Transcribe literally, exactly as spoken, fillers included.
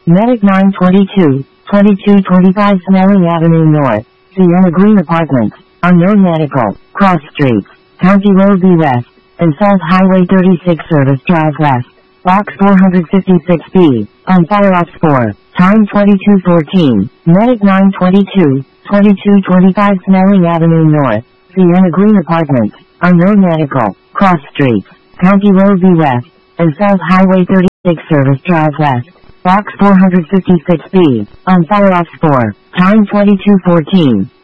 Medic nine twenty-two, twenty-two twenty-five Snelling Avenue North, Sienna Green Apartments, Unknown Medical, Cross Streets, County Road B West, and South Highway thirty-six Service Drive West, Box four fifty-six B, on Fire Ops four, time twenty-two fourteen, Medic nine twenty-two, twenty-two twenty-five Snelling Avenue North, Sienna Green Apartments, Unknown Medical, Cross Streets, County Road B West, and South Highway thirty-six Service Drive West, Box four fifty-six B, on Fire Ops four, time twenty-two fourteen.